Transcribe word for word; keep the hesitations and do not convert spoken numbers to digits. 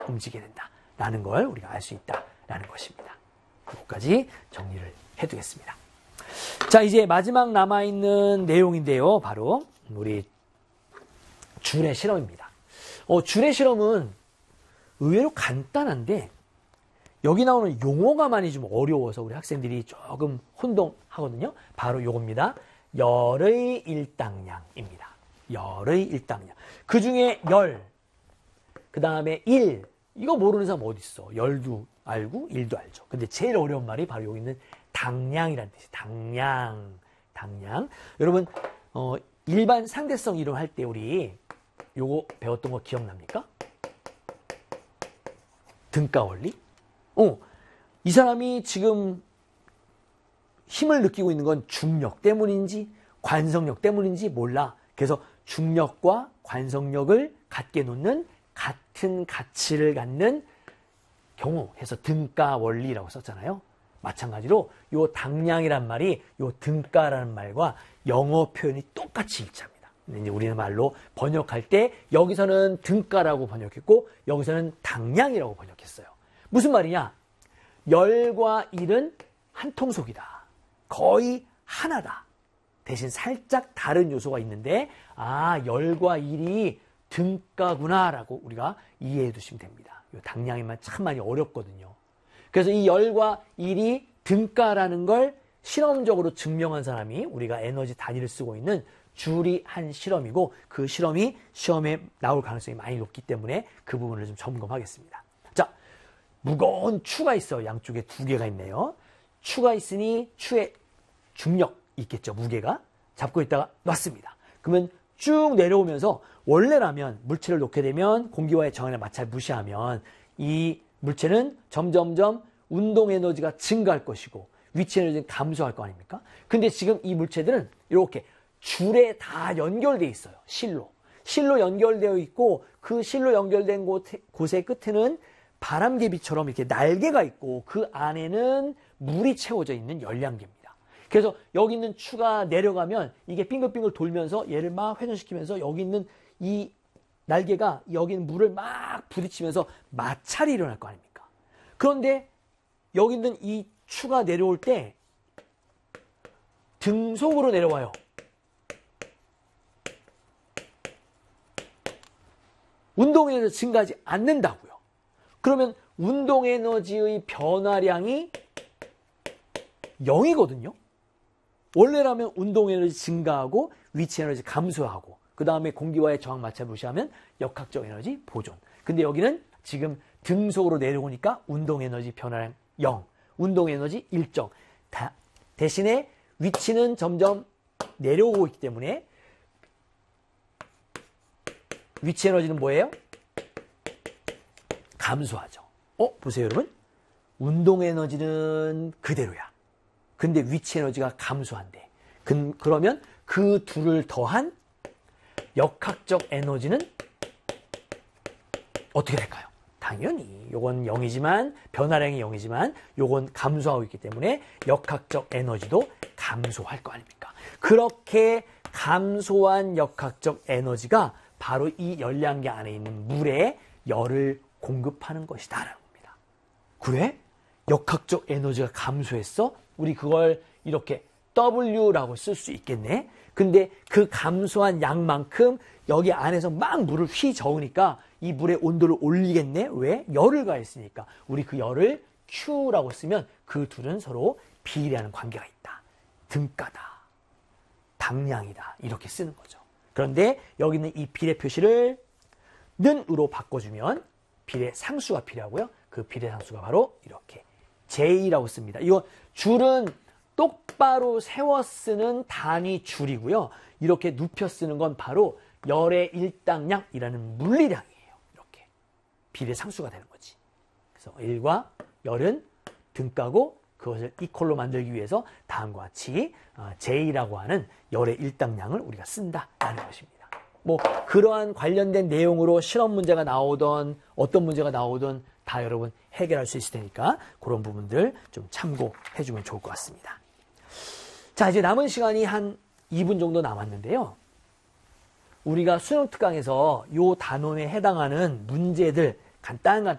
움직여야 된다라는 걸 우리가 알 수 있다라는 것입니다. 여기까지 정리를 해두겠습니다. 자, 이제 마지막 남아있는 내용인데요. 바로 우리 줄의 실험입니다. 어, 줄의 실험은 의외로 간단한데 여기 나오는 용어가 많이 좀 어려워서 우리 학생들이 조금 혼동하거든요. 바로 요겁니다. 열의 일당량입니다. 열의 일당량. 그 중에 열, 그 다음에 일, 이거 모르는 사람 어디 있어? 열도 알고 일도 알죠. 근데 제일 어려운 말이 바로 여기 있는 당량이라는 뜻이에요. 당량, 당량. 여러분 어, 일반 상대성 이론 할 때 우리 요거 배웠던 거 기억납니까? 등가 원리? 어, 이 사람이 지금 힘을 느끼고 있는 건 중력 때문인지 관성력 때문인지 몰라. 그래서 중력과 관성력을 갖게 놓는 같은 가치를 갖는 경우 해서 등가 원리라고 썼잖아요. 마찬가지로 요 당량이란 말이 요 등가라는 말과 영어 표현이 똑같이 일치합니다. 근데 이제 우리는 말로 번역할 때 여기서는 등가라고 번역했고 여기서는 당량이라고 번역했어요. 무슨 말이냐? 열과 일은 한 통속이다. 거의 하나다. 대신 살짝 다른 요소가 있는데 아, 열과 일이 등가구나라고 우리가 이해해 두시면 됩니다. 이 당량이만 참 많이 어렵거든요. 그래서 이 열과 일이 등가라는 걸 실험적으로 증명한 사람이 우리가 에너지 단위를 쓰고 있는 줄이 한 실험이고 그 실험이 시험에 나올 가능성이 많이 높기 때문에 그 부분을 좀 점검하겠습니다. 자, 무거운 추가 있어요. 양쪽에 두 개가 있네요. 추가 있으니 추의 중력 있겠죠. 무게가. 잡고 있다가 놨습니다. 그러면 쭉 내려오면서 원래라면 물체를 놓게 되면 공기와의 정한의 마찰을 무시하면 이 물체는 점점점 운동 에너지가 증가할 것이고 위치 에너지는 감소할 거 아닙니까? 근데 지금 이 물체들은 이렇게 줄에 다 연결되어 있어요. 실로. 실로 연결되어 있고 그 실로 연결된 곳, 곳의 끝에는 바람개비처럼 이렇게 날개가 있고 그 안에는 물이 채워져 있는 열량계입니다. 그래서 여기 있는 추가 내려가면 이게 빙글빙글 돌면서 얘를 막 회전시키면서 여기 있는 이 날개가 여기 있는 물을 막 부딪히면서 마찰이 일어날 거 아닙니까? 그런데 여기 있는 이 추가 내려올 때 등속으로 내려와요. 운동에너지 증가하지 않는다고요. 그러면 운동에너지의 변화량이 영이거든요. 원래라면 운동에너지 증가하고 위치에너지 감소하고 그 다음에 공기와의 저항 마찰 무시하면 역학적 에너지 보존. 근데 여기는 지금 등속으로 내려오니까 운동에너지 변화량 영, 운동에너지 일정. 다, 대신에 위치는 점점 내려오고 있기 때문에 위치 에너지는 뭐예요? 감소하죠. 어? 보세요 여러분. 운동 에너지는 그대로야. 근데 위치 에너지가 감소한대. 그, 그러면 그 둘을 더한 역학적 에너지는 어떻게 될까요? 당연히 요건 영이지만 변화량이 영이지만 요건 감소하고 있기 때문에 역학적 에너지도 감소할 거 아닙니까? 그렇게 감소한 역학적 에너지가 바로 이 열량계 안에 있는 물에 열을 공급하는 것이다라는 겁니다. 그래? 역학적 에너지가 감소했어? 우리 그걸 이렇게 W라고 쓸 수 있겠네. 근데 그 감소한 양만큼 여기 안에서 막 물을 휘저으니까 이 물의 온도를 올리겠네. 왜? 열을 가했으니까. 우리 그 열을 Q라고 쓰면 그 둘은 서로 비례하는 관계가 있다. 등가다. 당량이다. 이렇게 쓰는 거죠. 그런데 여기 있는 이 비례 표시를 는으로 바꿔주면 비례 상수가 필요하고요. 그 비례 상수가 바로 이렇게 J라고 씁니다. 이거 줄은 똑바로 세워 쓰는 단위 줄이고요. 이렇게 눕혀 쓰는 건 바로 열의 일당량이라는 물리량이에요. 이렇게 비례 상수가 되는 거지. 그래서 일과 열은 등가고 그것을 이퀄로 만들기 위해서 다음과 같이 J라고 하는 열의 일당량을 우리가 쓴다라는 것입니다. 뭐 그러한 관련된 내용으로 실험 문제가 나오던 어떤 문제가 나오든 다 여러분 해결할 수 있을 테니까 그런 부분들 좀 참고해 주면 좋을 것 같습니다. 자, 이제 남은 시간이 한 이 분 정도 남았는데요. 우리가 수능 특강에서 이 단원에 해당하는 문제들 간단한